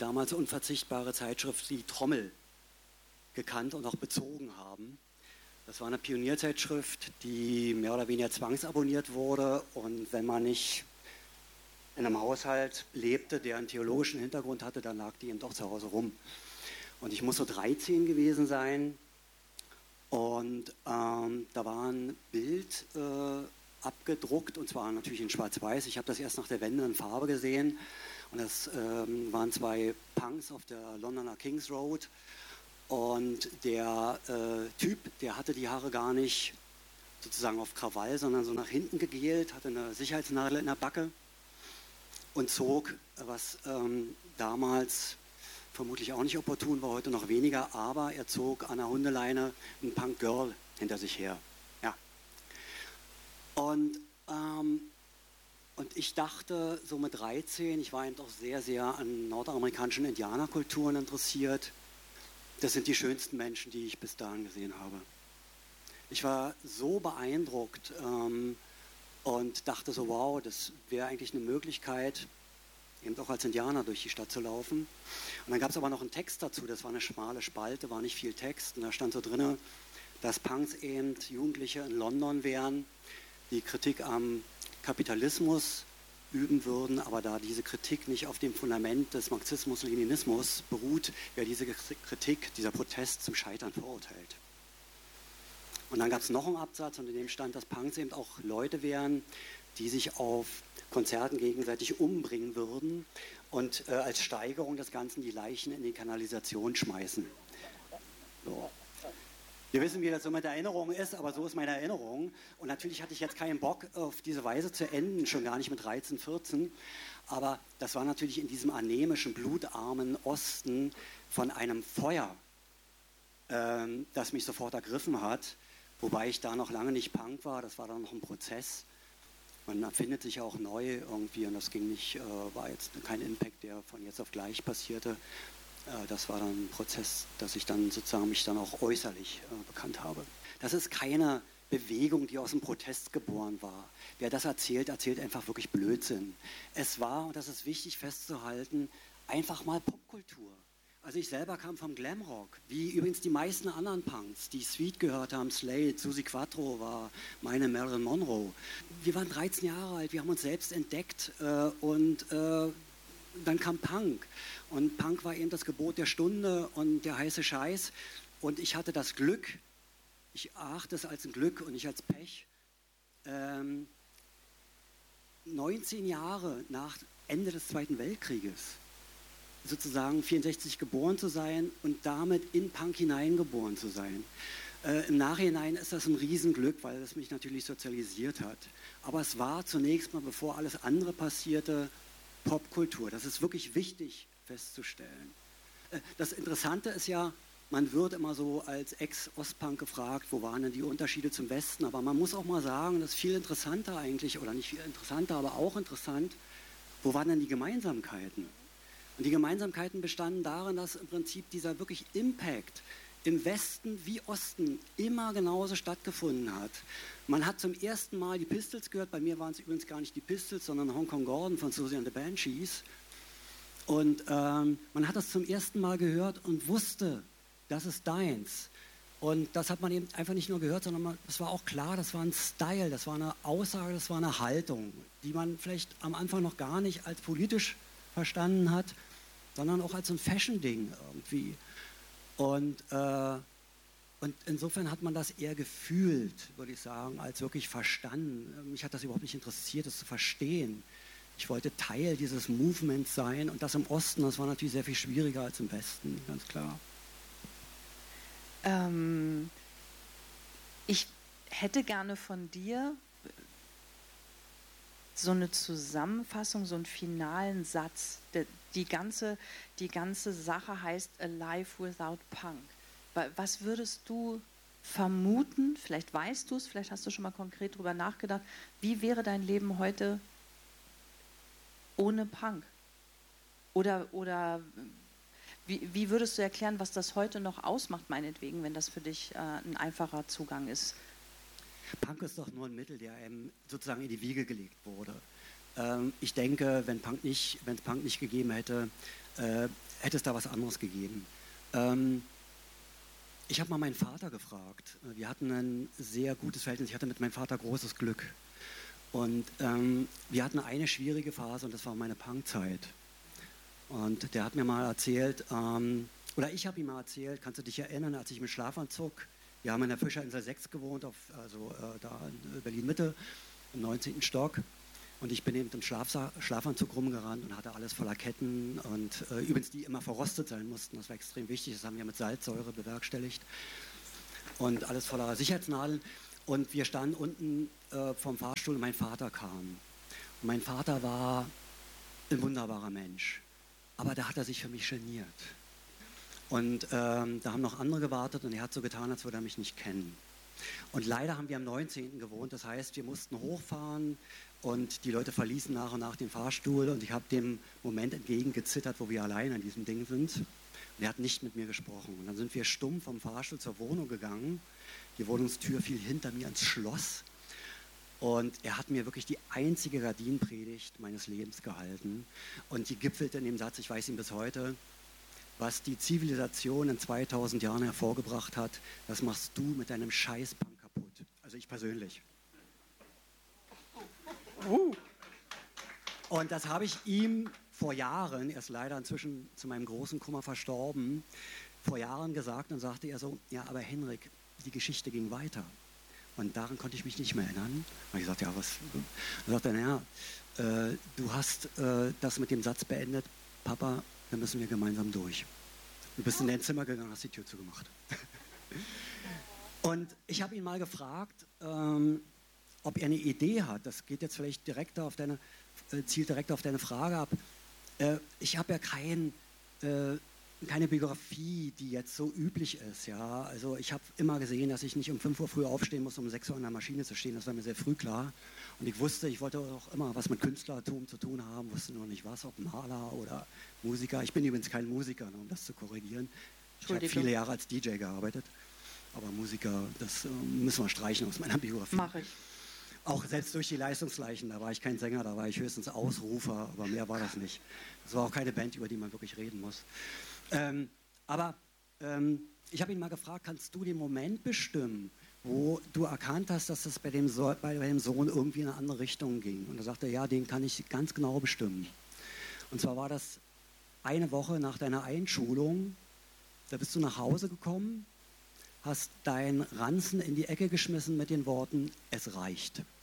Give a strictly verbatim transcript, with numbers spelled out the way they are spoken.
damals unverzichtbare Zeitschrift Die Trommel gekannt und auch bezogen haben. Das war eine Pionierzeitschrift, die mehr oder weniger zwangsabonniert wurde, und wenn man nicht in einem Haushalt lebte, der einen theologischen Hintergrund hatte, dann lag die eben doch zu Hause rum. Und ich muss so dreizehn gewesen sein, und ähm, da war ein Bild äh, abgedruckt, und zwar natürlich in Schwarz-Weiß. Ich habe das erst nach der Wende in Farbe gesehen, und das ähm, waren zwei Punks auf der Londoner Kings Road, und der äh, Typ, der hatte die Haare gar nicht sozusagen auf Krawall, sondern so nach hinten gegelt, hatte eine Sicherheitsnadel in der Backe und zog, was ähm, damals vermutlich auch nicht opportun war, heute noch weniger, aber er zog an der Hundeleine ein Punk-Girl hinter sich her. Ja. Und, ähm, und ich dachte so mit dreizehn, ich war eben doch sehr, sehr an nordamerikanischen Indianerkulturen interessiert. Das sind die schönsten Menschen, die ich bis dahin gesehen habe. Ich war so beeindruckt ähm, und dachte so, wow, das wäre eigentlich eine Möglichkeit, eben auch als Indianer durch die Stadt zu laufen. Und dann gab es aber noch einen Text dazu, das war eine schmale Spalte, war nicht viel Text, und da stand so drin, dass Punks eben Jugendliche in London wären, die Kritik am Kapitalismus üben würden, aber da diese Kritik nicht auf dem Fundament des Marxismus-Leninismus beruht, wäre diese Kritik, dieser Protest zum Scheitern verurteilt. Und dann gab es noch einen Absatz, und in dem stand, dass Punks eben auch Leute wären, die sich auf Konzerten gegenseitig umbringen würden und äh, als Steigerung des Ganzen die Leichen in die Kanalisation schmeißen. So. Wir wissen, wie das so mit der Erinnerung ist, aber so ist meine Erinnerung. Und natürlich hatte ich jetzt keinen Bock, auf diese Weise zu enden, schon gar nicht mit dreizehn, vierzehn. Aber das war natürlich in diesem anemischen, blutarmen Osten von einem Feuer, ähm, das mich sofort ergriffen hat. Wobei ich da noch lange nicht Punk war, das war dann noch ein Prozess. Man erfindet sich auch neu irgendwie, und das ging nicht, äh, war jetzt kein Impact, der von jetzt auf gleich passierte. Äh, das war dann ein Prozess, dass ich dann sozusagen mich dann auch äußerlich äh, bekannt habe. Das ist keine Bewegung, die aus dem Protest geboren war. Wer das erzählt, erzählt einfach wirklich Blödsinn. Es war, und das ist wichtig festzuhalten, einfach mal Popkultur. Also ich selber kam vom Glamrock, wie übrigens die meisten anderen Punks, die Sweet gehört haben, Slade, Suzi Quatro war meine Marilyn Monroe. Wir waren dreizehn Jahre alt, wir haben uns selbst entdeckt äh, und äh, dann kam Punk. Und Punk war eben das Gebot der Stunde und der heiße Scheiß. Und ich hatte das Glück, ich erachte es als ein Glück und nicht als Pech, ähm, neunzehn Jahre nach Ende des Zweiten Weltkrieges sozusagen vierundsechzig geboren zu sein und damit in Punk hineingeboren zu sein. Äh, Im Nachhinein ist das ein Riesenglück, weil es mich natürlich sozialisiert hat. Aber es war zunächst mal, bevor alles andere passierte, Popkultur. Das ist wirklich wichtig festzustellen. Äh, das Interessante ist ja, man wird immer so als Ex-Ostpunk gefragt, wo waren denn die Unterschiede zum Westen? Aber man muss auch mal sagen, das ist viel interessanter eigentlich, oder nicht viel interessanter, aber auch interessant, wo waren denn die Gemeinsamkeiten? Und die Gemeinsamkeiten bestanden darin, dass im Prinzip dieser wirklich Impact im Westen wie Osten immer genauso stattgefunden hat. Man hat zum ersten Mal die Pistols gehört, bei mir waren es übrigens gar nicht die Pistols, sondern Hong Kong Gordon von Susie and the Banshees. Und ähm, man hat das zum ersten Mal gehört und wusste, das ist deins. Und das hat man eben einfach nicht nur gehört, sondern es war auch klar, das war ein Style, das war eine Aussage, das war eine Haltung, die man vielleicht am Anfang noch gar nicht als politisch verstanden hat, sondern auch als so ein Fashion-Ding irgendwie. Und, äh, und insofern hat man das eher gefühlt, würde ich sagen, als wirklich verstanden. Mich hat das überhaupt nicht interessiert, das zu verstehen. Ich wollte Teil dieses Movements sein, und das im Osten, das war natürlich sehr viel schwieriger als im Westen, ganz klar. Ähm, ich hätte gerne von dir so eine Zusammenfassung, so einen finalen Satz. Die ganze, die ganze Sache heißt A Life Without Punk. Was würdest du vermuten, vielleicht weißt du es, vielleicht hast du schon mal konkret drüber nachgedacht, wie wäre dein Leben heute ohne Punk? Oder, oder wie, wie würdest du erklären, was das heute noch ausmacht, meinetwegen, wenn das für dich äh, ein einfacher Zugang ist? Punk ist doch nur ein Mittel, der einem sozusagen in die Wiege gelegt wurde. Ähm, ich denke, wenn Punk nicht, wenn es Punk nicht gegeben hätte, äh, hätte es da was anderes gegeben. Ähm, ich habe mal meinen Vater gefragt. Wir hatten ein sehr gutes Verhältnis. Ich hatte mit meinem Vater großes Glück. Und ähm, wir hatten eine schwierige Phase und das war meine Punkzeit. Und der hat mir mal erzählt, ähm, oder ich habe ihm mal erzählt, kannst du dich erinnern, als ich mit Schlafanzug, wir haben in der Fischerinsel sechs gewohnt, auf, also äh, da in Berlin-Mitte, im neunzehnten Stock. Und ich bin eben im Schlafsa- Schlafanzug rumgerannt und hatte alles voller Ketten und äh, übrigens die immer verrostet sein mussten. Das war extrem wichtig, das haben wir mit Salzsäure bewerkstelligt. Und alles voller Sicherheitsnadeln. Und wir standen unten äh, vom Fahrstuhl und mein Vater kam. Und mein Vater war ein wunderbarer Mensch. Aber da hat er sich für mich geniert. Und ähm, da haben noch andere gewartet und er hat so getan, als würde er mich nicht kennen. Und leider haben wir am neunzehnten gewohnt, das heißt, wir mussten hochfahren und die Leute verließen nach und nach den Fahrstuhl und ich habe dem Moment entgegengezittert, wo wir allein an diesem Ding sind. Und er hat nicht mit mir gesprochen. Und dann sind wir stumm vom Fahrstuhl zur Wohnung gegangen. Die Wohnungstür fiel hinter mir ins Schloss. Und er hat mir wirklich die einzige Gardinenpredigt meines Lebens gehalten. Und die gipfelte in dem Satz, ich weiß ihn bis heute, was die Zivilisation in zweitausend Jahren hervorgebracht hat, das machst du mit deinem Scheißpunk kaputt. Also ich persönlich. Uh. Und das habe ich ihm vor Jahren, er ist leider inzwischen zu meinem großen Kummer verstorben, vor Jahren gesagt und sagte er so, ja, aber Henrik, die Geschichte ging weiter. Und daran konnte ich mich nicht mehr erinnern. Und ich sagte, ja, was? Er sagte, naja, äh, du hast äh, das mit dem Satz beendet, Papa, dann müssen wir gemeinsam durch. Du bist in dein Zimmer gegangen, hast die Tür zugemacht. Und ich habe ihn mal gefragt, ähm, ob er eine Idee hat. Das geht jetzt vielleicht direkt auf deine, äh, zielt direkt auf deine Frage ab. Äh, ich habe ja kein, äh, keine Biografie, die jetzt so üblich ist. Ja? Also ich habe immer gesehen, dass ich nicht um fünf Uhr früh aufstehen muss, um sechs Uhr an der Maschine zu stehen. Das war mir sehr früh klar. Und ich wusste, ich wollte auch immer was mit Künstlertum zu tun haben, wusste nur nicht was, ob Maler oder Musiker. Ich bin übrigens kein Musiker, um das zu korrigieren. Ich habe viele Jahre als D J gearbeitet. Aber Musiker, das äh, müssen wir streichen aus meiner Biografie. Mache ich. Auch selbst durch die Leistungsleichen, da war ich kein Sänger, da war ich höchstens Ausrufer, aber mehr war das nicht. Das war auch keine Band, über die man wirklich reden muss. Ähm, aber ähm, ich habe ihn mal gefragt, kannst du den Moment bestimmen, wo du erkannt hast, dass das bei dem, so bei dem Sohn irgendwie in eine andere Richtung ging? Und er sagte, ja, den kann ich ganz genau bestimmen. Und zwar war das eine Woche nach deiner Einschulung, da bist du nach Hause gekommen, hast deinen Ranzen in die Ecke geschmissen mit den Worten, es reicht.